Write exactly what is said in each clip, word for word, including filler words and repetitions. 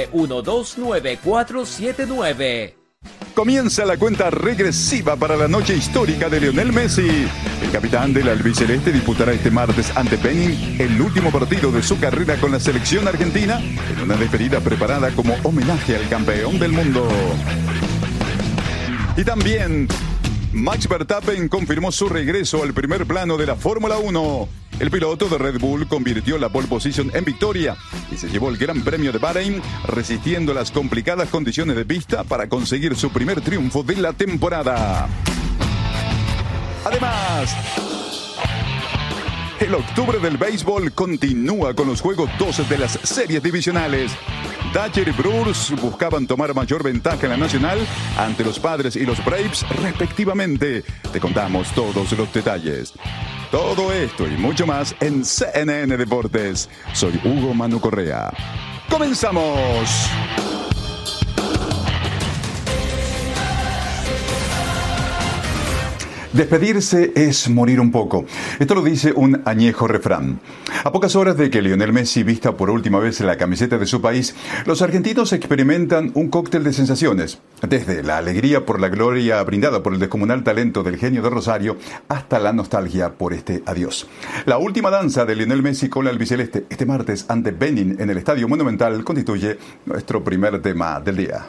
nueve uno dos nueve cuatro siete nueve. Comienza la cuenta regresiva para la noche histórica de Lionel Messi. El capitán del albiceleste disputará este martes ante Benin el último partido de su carrera con la selección argentina en una despedida preparada como homenaje al campeón del mundo. Y también Max Verstappen confirmó su regreso al primer plano de la Fórmula uno. El piloto de Red Bull convirtió la pole position en victoria y se llevó el Gran Premio de Bahrein, resistiendo las complicadas condiciones de pista para conseguir su primer triunfo de la temporada. Además, el octubre del béisbol continúa con los juegos doce de las series divisionales. Dodgers y Brewers buscaban tomar mayor ventaja en la nacional ante los Padres y los Braves, respectivamente. Te contamos todos los detalles. Todo esto y mucho más en C N N Deportes. Soy Hugo Manu Correa. ¡Comenzamos! Despedirse es morir un poco. Esto lo dice un añejo refrán. A pocas horas de que Lionel Messi vista por última vez la camiseta de su país, los argentinos experimentan un cóctel de sensaciones. Desde la alegría por la gloria brindada por el descomunal talento del genio de Rosario hasta la nostalgia por este adiós. La última danza de Lionel Messi con la albiceleste este martes ante Benin en el Estadio Monumental constituye nuestro primer tema del día.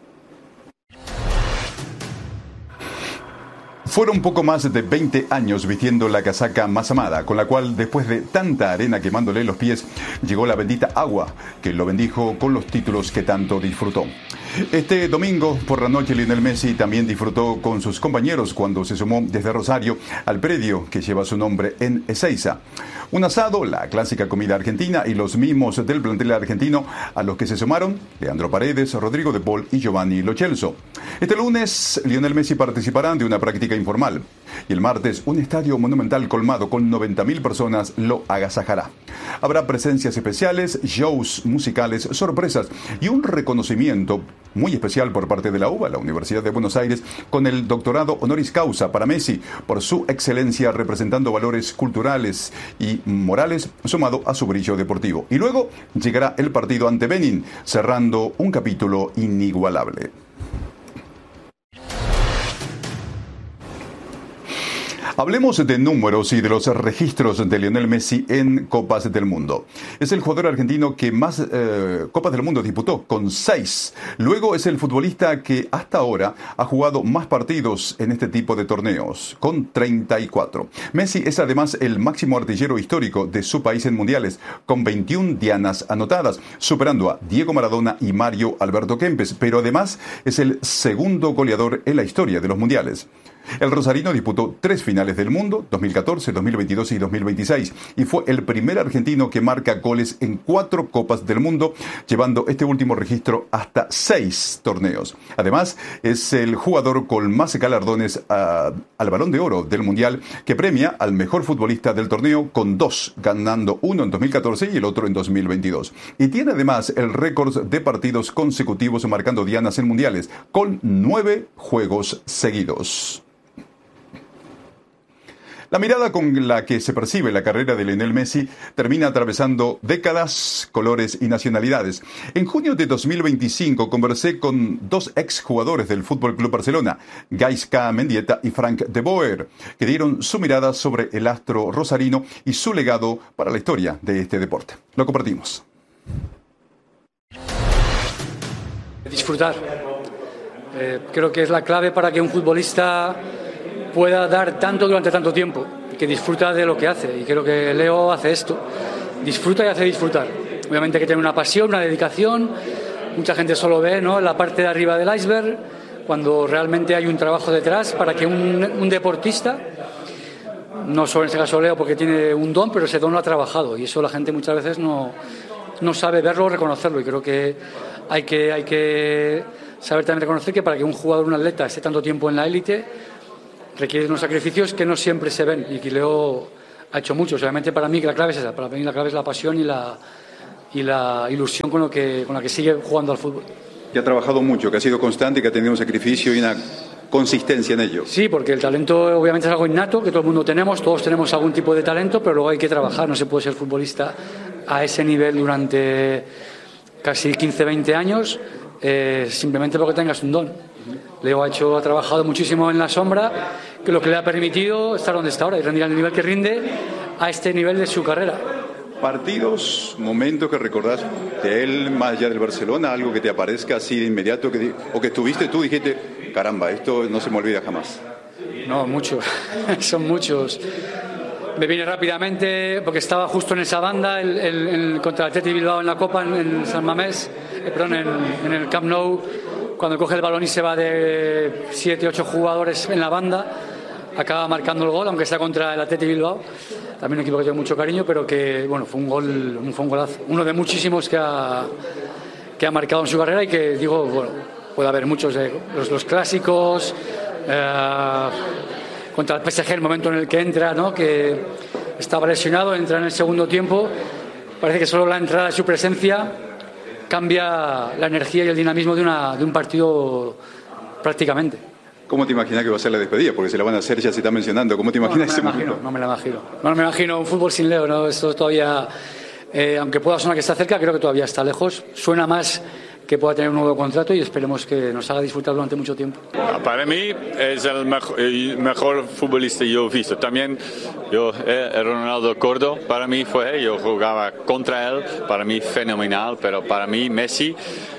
Fueron poco más de veinte años vistiendo la casaca más amada, con la cual, después de tanta arena quemándole los pies, llegó la bendita agua, que lo bendijo con los títulos que tanto disfrutó. Este domingo por la noche Lionel Messi también disfrutó con sus compañeros cuando se sumó desde Rosario al predio que lleva su nombre en Ezeiza. Un asado, la clásica comida argentina y los mimos del plantel argentino a los que se sumaron Leandro Paredes, Rodrigo de Paul y Giovanni Lo Celso. Este lunes Lionel Messi participará de una práctica informal y el martes un estadio monumental colmado con noventa mil personas lo agasajará. Habrá presencias especiales, shows musicales, sorpresas y un reconocimiento muy especial por parte de la U B A, la Universidad de Buenos Aires, con el doctorado honoris causa para Messi por su excelencia representando valores culturales y morales sumado a su brillo deportivo. Y luego llegará el partido ante Benin, cerrando un capítulo inigualable. Hablemos de números y de los registros de Lionel Messi en Copas del Mundo. Es el jugador argentino que más eh, Copas del Mundo disputó, con seis. Luego es el futbolista que hasta ahora ha jugado más partidos en este tipo de torneos, con treinta y cuatro. Messi es además el máximo artillero histórico de su país en mundiales, con veintiuna dianas anotadas, superando a Diego Maradona y Mario Alberto Kempes, pero además es el segundo goleador en la historia de los mundiales. El rosarino disputó tres finales del mundo, dos mil catorce, dos mil veintidós y dos mil veintiséis, y fue el primer argentino que marca goles en cuatro Copas del Mundo, llevando este último registro hasta seis torneos. Además, es el jugador con más galardones uh, al Balón de Oro del Mundial, que premia al mejor futbolista del torneo con dos, ganando uno en dos mil catorce y el otro en dos mil veintidós. Y tiene además el récord de partidos consecutivos marcando dianas en mundiales, con nueve juegos seguidos. La mirada con la que se percibe la carrera de Lionel Messi termina atravesando décadas, colores y nacionalidades. En junio de dos mil veinticinco conversé con dos exjugadores del F C Barcelona, Gaizka Mendieta y Frank de Boer, que dieron su mirada sobre el astro rosarino y su legado para la historia de este deporte. Lo compartimos. Disfrutar. Eh, creo que es la clave para que un futbolista pueda dar tanto durante tanto tiempo, que disfruta de lo que hace, y creo que Leo hace esto, disfruta y hace disfrutar. Obviamente hay que tener una pasión, una dedicación. Mucha gente solo ve, ¿no?, la parte de arriba del iceberg, cuando realmente hay un trabajo detrás para que un, un deportista, no solo en este caso Leo porque tiene un don, pero ese don lo ha trabajado, y eso la gente muchas veces no, no sabe verlo o reconocerlo, y creo que hay que, hay que saber también reconocer que para que un jugador, un atleta, esté tanto tiempo en la élite, requiere unos sacrificios que no siempre se ven, y que Leo ha hecho muchos. Obviamente para mí que la clave es esa, para mí la clave es la pasión y la, y la ilusión con, lo que, con la que sigue jugando al fútbol. Que ha trabajado mucho, que ha sido constante, que ha tenido un sacrificio y una consistencia en ello. Sí, porque el talento obviamente es algo innato, que todo el mundo tenemos, todos tenemos algún tipo de talento, pero luego hay que trabajar, no se puede ser futbolista a ese nivel durante casi quince, veinte años, eh, simplemente porque tengas un don. Leo ha hecho, ha trabajado muchísimo en la sombra, que lo que le ha permitido estar donde está ahora y rendir al nivel que rinde a este nivel de su carrera. Partidos, momentos que recordás de él, más allá del Barcelona, algo que te aparezca así de inmediato, que, o que estuviste tú y dijiste, caramba, esto no se me olvida jamás. No, muchos, son muchos. Me viene rápidamente, porque estaba justo en esa banda, el, el, el, contra el Athletic Bilbao en la Copa, en, en San Mamés, eh, perdón, en, en el Camp Nou, cuando coge el balón y se va de siete, ocho jugadores en la banda, acaba marcando el gol, aunque sea contra el Athletic Bilbao. También un equipo que tengo mucho cariño, pero que bueno, fue un gol, fue un golazo. Uno de muchísimos que ha, que ha marcado en su carrera y que digo, bueno, puede haber muchos, eh, los, los clásicos, eh, contra el P S G, el momento en el que entra, ¿no? Que estaba lesionado, entra en el segundo tiempo. Parece que solo la entrada de su presencia cambia la energía y el dinamismo de, una, de un partido prácticamente. ¿Cómo te imaginas que va a ser la despedida? Porque se la van a hacer, ya se está mencionando. ¿Cómo te imaginas ese momento? No, no me la imagino. No me imagino un fútbol sin Leo, ¿no? Esto todavía, eh, aunque pueda sonar que está cerca, creo que todavía está lejos. Suena más que pueda tener un nuevo contrato y esperemos que nos haga disfrutar durante mucho tiempo. Para mí es el mejor, el mejor futbolista que yo he visto. También yo, eh, Ronaldo Cordo, para mí fue, yo jugaba contra él, para mí fenomenal, pero para mí Messi,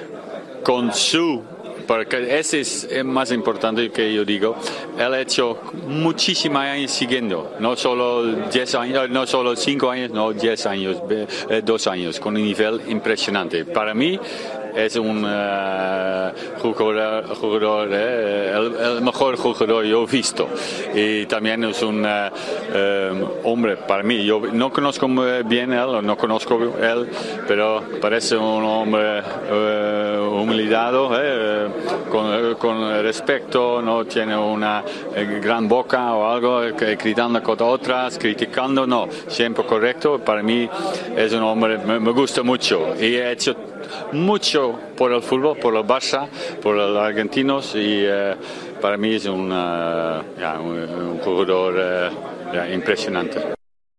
con su... porque ese es más importante que yo digo, él ha hecho muchísimos años siguiendo, no solo diez años, no solo cinco años, no diez años, dos años, con un nivel impresionante. Para mí es un uh, jugador, jugador eh, el, el mejor jugador que yo he visto, y también es un uh, um, hombre para mí. Yo no conozco bien él, no conozco él, pero parece un hombre uh, humildado, eh, con, con respeto, no tiene una eh, gran boca o algo, que, gritando con otras, criticando, no, siempre correcto. Para mí es un hombre, me, me gusta mucho y he hecho mucho por el fútbol, por el Barça, por los argentinos, y eh, para mí es un, uh, yeah, un, un jugador uh, yeah, impresionante.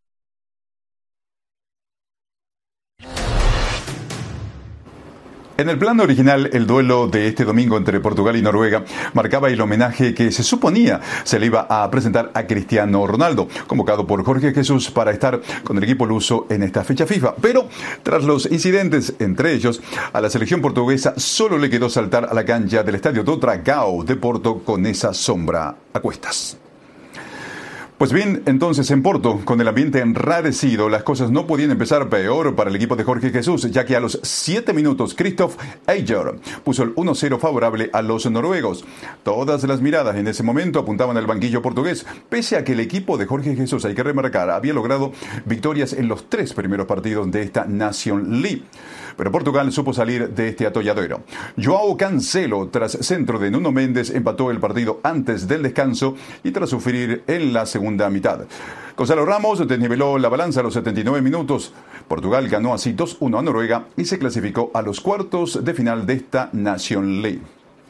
En el plan original, el duelo de este domingo entre Portugal y Noruega marcaba el homenaje que se suponía se le iba a presentar a Cristiano Ronaldo, convocado por Jorge Jesús para estar con el equipo luso en esta fecha FIFA. Pero tras los incidentes entre ellos, a la selección portuguesa solo le quedó saltar a la cancha del Estadio do Dragão de Porto con esa sombra a cuestas. Pues bien, entonces en Porto, con el ambiente enrarecido, las cosas no podían empezar peor para el equipo de Jorge Jesús, ya que a los siete minutos Christoph Eiger puso el uno cero favorable a los noruegos. Todas las miradas en ese momento apuntaban al banquillo portugués, pese a que el equipo de Jorge Jesús, hay que remarcar, había logrado victorias en los tres primeros partidos de esta Nation League. Pero Portugal supo salir de este atolladero. Joao Cancelo, tras centro de Nuno Méndez, empató el partido antes del descanso y tras sufrir en la segunda mitad. Gonzalo Ramos desniveló la balanza a los setenta y nueve minutos. Portugal ganó así dos uno a Noruega y se clasificó a los cuartos de final de esta Nation League.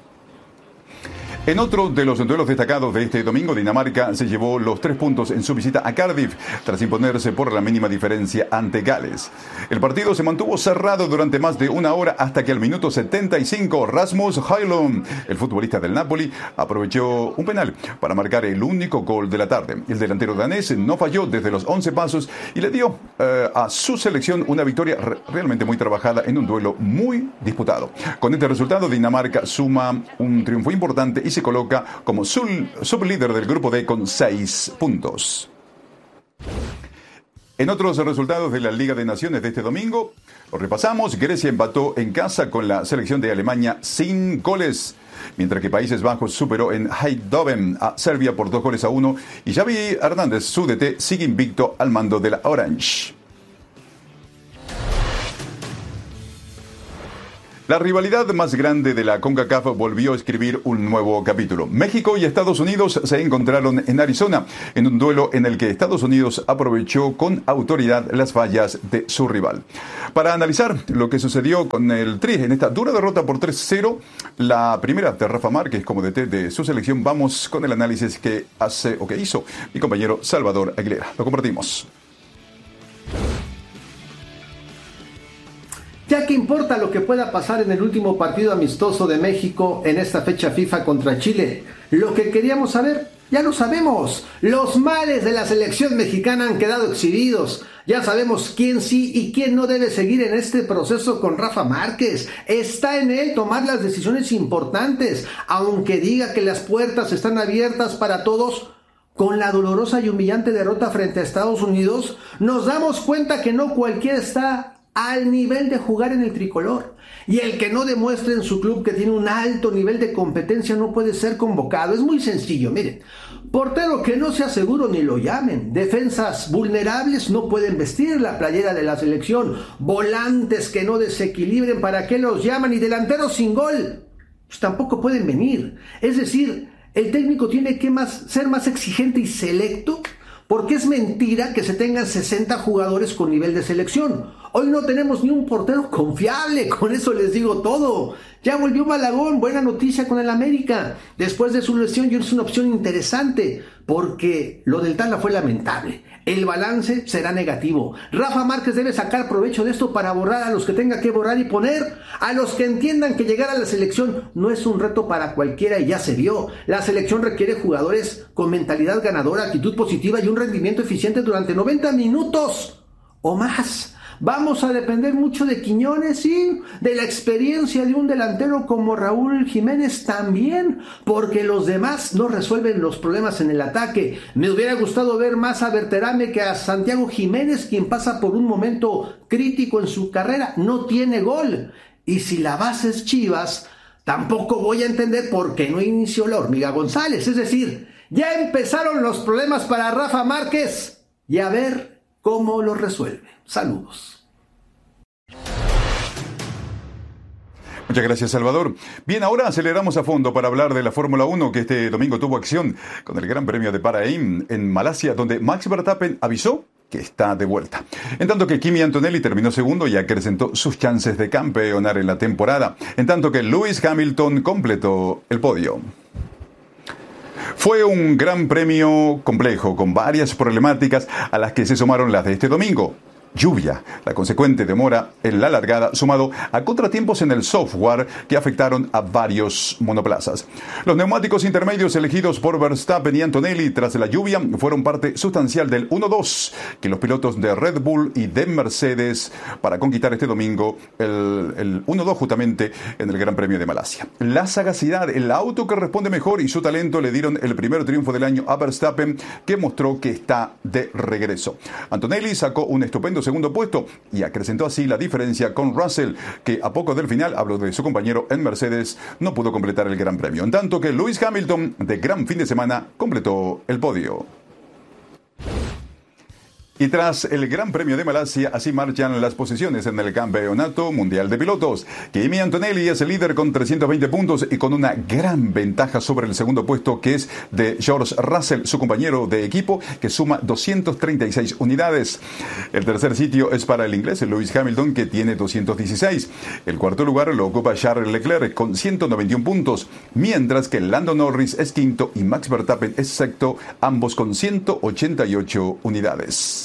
En otro de los duelos destacados de este domingo, Dinamarca se llevó los tres puntos en su visita a Cardiff tras imponerse por la mínima diferencia ante Gales. El partido se mantuvo cerrado durante más de una hora hasta que al minuto setenta y cinco Rasmus Højlund, el futbolista del Napoli, aprovechó un penal para marcar el único gol de la tarde. El delantero danés no falló desde los once pasos y le dio eh, a su selección una victoria re- realmente muy trabajada en un duelo muy disputado. Con este resultado, Dinamarca suma un triunfo importante y se coloca como sublíder del grupo D con seis puntos. En otros resultados de la Liga de Naciones de este domingo, lo repasamos. Grecia empató en casa con la selección de Alemania sin goles, mientras que Países Bajos superó en Eindhoven a Serbia por dos goles a uno y Xavi Hernández, su D T, sigue invicto al mando de la Orange. La rivalidad más grande de la CONCACAF volvió a escribir un nuevo capítulo. México y Estados Unidos se encontraron en Arizona, en un duelo en el que Estados Unidos aprovechó con autoridad las fallas de su rival. Para analizar lo que sucedió con el Tri en esta dura derrota por tres cero, la primera de Rafa Márquez como D T de su selección, vamos con el análisis que hace o que hizo mi compañero Salvador Aguilera. Lo compartimos. Ya que importa lo que pueda pasar en el último partido amistoso de México en esta fecha FIFA contra Chile, lo que queríamos saber, ya lo sabemos. Los males de la selección mexicana han quedado exhibidos. Ya sabemos quién sí y quién no debe seguir en este proceso con Rafa Márquez. Está en él tomar las decisiones importantes, aunque diga que las puertas están abiertas para todos. Con la dolorosa y humillante derrota frente a Estados Unidos, nos damos cuenta que no cualquiera está al nivel de jugar en el tricolor. Y el que no demuestre en su club que tiene un alto nivel de competencia no puede ser convocado. Es muy sencillo, miren. Portero que no sea seguro ni lo llamen. Defensas vulnerables no pueden vestir la playera de la selección. Volantes que no desequilibren, ¿para qué los llaman? Y delanteros sin gol, pues tampoco pueden venir. Es decir, el técnico tiene que más, ser más exigente y selecto, porque es mentira que se tengan sesenta jugadores con nivel de selección. Hoy no tenemos ni un portero confiable, con eso les digo todo. Ya volvió Malagón, buena noticia con el América. Después de su lesión ya es una opción interesante, porque lo del Tala fue lamentable. El balance será negativo. Rafa Márquez debe sacar provecho de esto para borrar a los que tenga que borrar y poner a los que entiendan que llegar a la selección no es un reto para cualquiera y ya se vio. La selección requiere jugadores con mentalidad ganadora, actitud positiva y un rendimiento eficiente durante noventa minutos o más. Vamos a depender mucho de Quiñones, sí, de la experiencia de un delantero como Raúl Jiménez también, porque los demás no resuelven los problemas en el ataque. Me hubiera gustado ver más a Berterame que a Santiago Jiménez, quien pasa por un momento crítico en su carrera, no tiene gol. Y si la base es Chivas, tampoco voy a entender por qué no inició la Hormiga González. Es decir, ya empezaron los problemas para Rafa Márquez y a ver cómo los resuelve. Saludos. Muchas gracias, Salvador. Bien, ahora aceleramos a fondo para hablar de la Fórmula uno, que este domingo tuvo acción con el Gran Premio de Bahrein en Malasia, donde Max Verstappen avisó que está de vuelta. En tanto que Kimi Antonelli terminó segundo y acrecentó sus chances de campeonar en la temporada. En tanto que Lewis Hamilton completó el podio. Fue un gran premio complejo, con varias problemáticas a las que se sumaron las de este domingo. Lluvia, la consecuente demora en la largada, sumado a contratiempos en el software que afectaron a varios monoplazas. Los neumáticos intermedios elegidos por Verstappen y Antonelli tras la lluvia fueron parte sustancial del uno dos que los pilotos de Red Bull y de Mercedes para conquistar este domingo el, el uno dos justamente en el Gran Premio de Malasia. La sagacidad, el auto que responde mejor y su talento le dieron el primer triunfo del año a Verstappen, que mostró que está de regreso. Antonelli sacó un estupendo segundo puesto y acrecentó así la diferencia con Russell, que a poco del final, habló de su compañero en Mercedes, no pudo completar el Gran Premio. En tanto que Lewis Hamilton, de gran fin de semana, completó el podio. Y tras el Gran Premio de Malasia, así marchan las posiciones en el Campeonato Mundial de Pilotos. Kimi Antonelli es el líder con trescientos veinte puntos y con una gran ventaja sobre el segundo puesto, que es de George Russell, su compañero de equipo, que suma doscientas treinta y seis unidades. El tercer sitio es para el inglés Lewis Hamilton, que tiene doscientos dieciséis. El cuarto lugar lo ocupa Charles Leclerc con ciento noventa y uno puntos, mientras que Lando Norris es quinto y Max Verstappen es sexto, ambos con ciento ochenta y ocho unidades.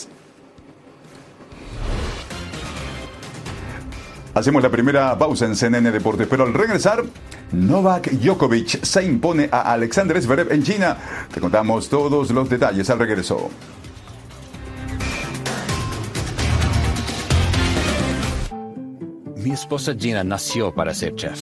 Hacemos la primera pausa en C N N Deportes, pero al regresar, Novak Djokovic se impone a Alexander Zverev en China. Te contamos todos los detalles al regreso. Mi esposa Gina nació para ser chef.